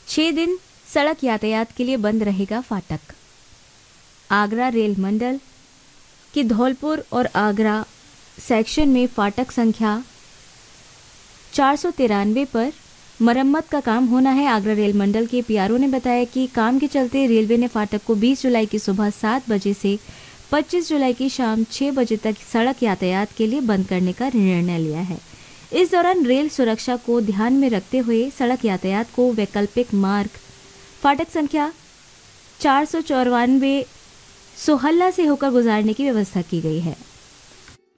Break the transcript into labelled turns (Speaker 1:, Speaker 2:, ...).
Speaker 1: 6 दिन सड़क यातायात के लिए बंद रहेगा फाटक। आगरा रेल मंडल की धौलपुर और आगरा सेक्शन में फाटक संख्या 493 पर मरम्मत का काम होना है। आगरा रेल मंडल के पीआरओ ने बताया कि काम के चलते रेलवे ने फाटक को 20 जुलाई की सुबह 7 बजे से 25 जुलाई की शाम 6 बजे तक सड़क यातायात के लिए बंद करने का निर्णय लिया है। इस दौरान रेल सुरक्षा को ध्यान में रखते हुए सड़क यातायात को वैकल्पिक मार्ग फाटक संख्या 494 सोहल्ला से होकर गुजारने की व्यवस्था की गई है।